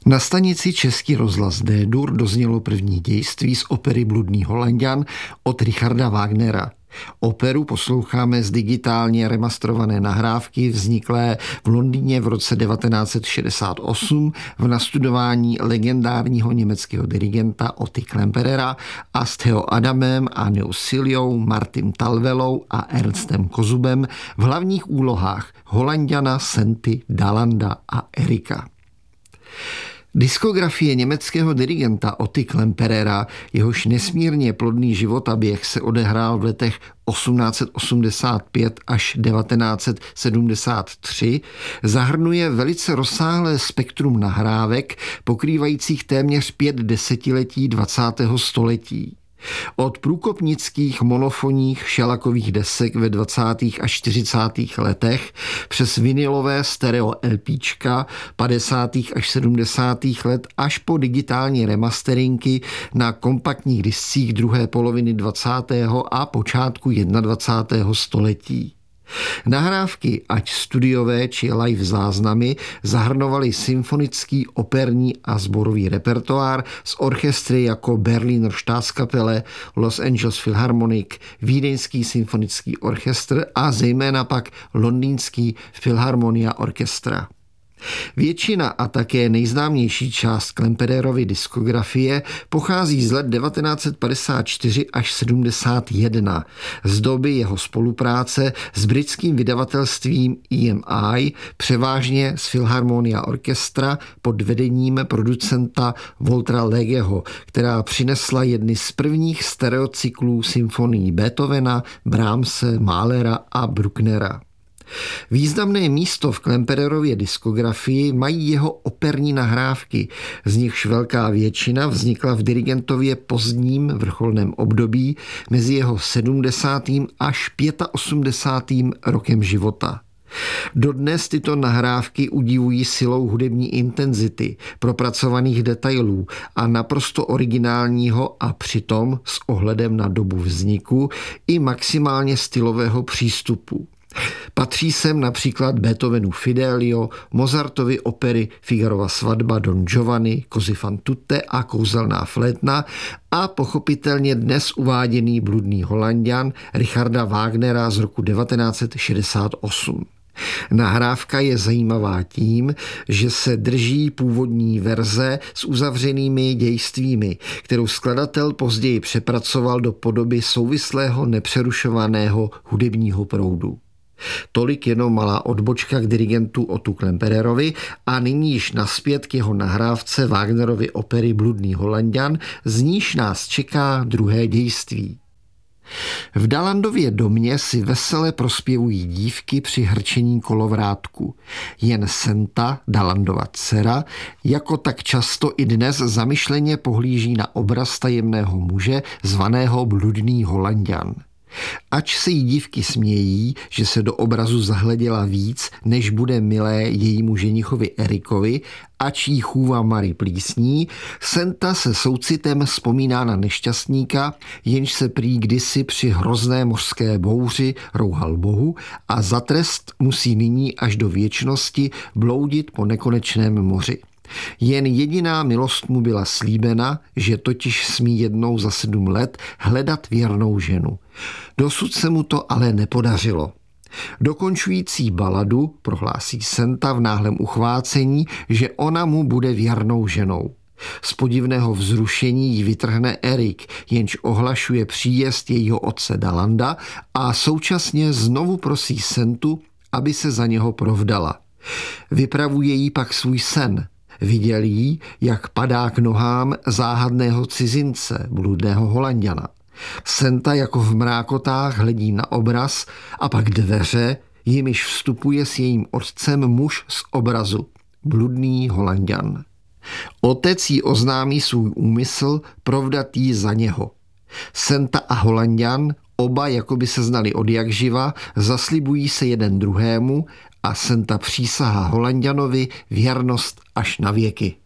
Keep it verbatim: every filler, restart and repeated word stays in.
Na stanici Český rozhlas D-dur doznělo první dějství z opery Bludný Holanďan od Richarda Wagnera. Operu posloucháme z digitálně remastrované nahrávky vzniklé v Londýně v roce devatenáct set šedesát osm v nastudování legendárního německého dirigenta Otty Klemperera a s Theo Adamem, Annou Siljou, Martin Talvelou a Ernstem Kozubem v hlavních úlohách Holanďana, Senty, Dalanda a Erika. Diskografie německého dirigenta Otty Klemperera, jehož nesmírně plodný životaběh se odehrál v letech osmnáct set osmdesát pět až devatenáct set sedmdesát tři, zahrnuje velice rozsáhlé spektrum nahrávek, pokrývajících téměř pět desetiletí dvacátého století. Od průkopnických monofonních šelakových desek ve dvacátých a čtyřicátých letech přes vinylové stereo LPčka padesátých až sedmdesátých let až po digitální remasterinky na kompaktních discích druhé poloviny dvacátého a počátku dvacátého prvního století. Nahrávky, ať studiové či live záznamy, zahrnovaly symfonický, operní a sborový repertoár z orchestry jako Berliner Staatskapelle, Los Angeles Philharmonic, Vídeňský symfonický orchestr a zejména pak Londýnský Philharmonia Orchestra. Většina a také nejznámější část Klempererovy diskografie pochází z let devatenáct set padesát čtyři až sedmdesát jedna, z doby jeho spolupráce s britským vydavatelstvím E M I, převážně z Philharmonia Orchestra pod vedením producenta Waltera Legeho, která přinesla jedny z prvních stereocyklů symfonií Beethovena, Brahmse, Mahlera a Brucknera. Významné místo v Klempererově diskografii mají jeho operní nahrávky, z nichž velká většina vznikla v dirigentově pozdním vrcholném období mezi jeho sedmdesátým až osmdesátým pátým rokem života. Dodnes tyto nahrávky udivují silou hudební intenzity, propracovaných detailů a naprosto originálního a přitom s ohledem na dobu vzniku i maximálně stylového přístupu. Patří sem například Beethovenu Fidelio, Mozartovy opery Figarova svatba, Don Giovanni, Così fan tutte a Kouzelná flétna a pochopitelně dnes uváděný Bludný Holanďan Richarda Wagnera z roku devatenáct set šedesát osm. Nahrávka je zajímavá tím, že se drží původní verze s uzavřenými dějstvími, kterou skladatel později přepracoval do podoby souvislého nepřerušovaného hudebního proudu. Tolik jenom malá odbočka k dirigentu Ottu Klempererovi a nyní již naspět k jeho nahrávce Wagnerovy opery Bludný Holanďan, z níž nás čeká druhé dějství. V Dalandově domě si vesele prospěvují dívky při hrčení kolovrátku. Jen Senta, Dalandova dcera, jako tak často i dnes zamyšleně pohlíží na obraz tajemného muže zvaného Bludný Holanďan. Ač se jí dívky smějí, že se do obrazu zahleděla víc, než bude milé jejímu ženichovi Erikovi, ač jí chůva Marie plísní, Senta se soucitem vzpomíná na nešťastníka, jenž se prý kdysi při hrozné mořské bouři rouhal Bohu a za trest musí nyní až do věčnosti bloudit po nekonečném moři. Jen jediná milost mu byla slíbena, že totiž smí jednou za sedm let hledat věrnou ženu. Dosud se mu to ale nepodařilo. Dokončující baladu prohlásí Senta v náhlém uchvácení, že ona mu bude věrnou ženou. Z podivného vzrušení jí vytrhne Erik, jenž ohlašuje příjezd jejího otce Dalanda a současně znovu prosí Sentu, aby se za něho provdala. Vypravuje jí pak svůj sen. Viděl jí, jak padá k nohám záhadného cizince, Bludného Holanďana. Senta jako v mrákotách hledí na obraz a pak dveře, jimiž vstupuje s jejím otcem muž z obrazu, Bludný Holanďan. Otec jí oznámí svůj úmysl provdat jí za něho. Senta a Holanďan, oba jakoby se znali odjakživa, zaslibují se jeden druhému a Senta přísahá Holanďanovi věrnost až na věky.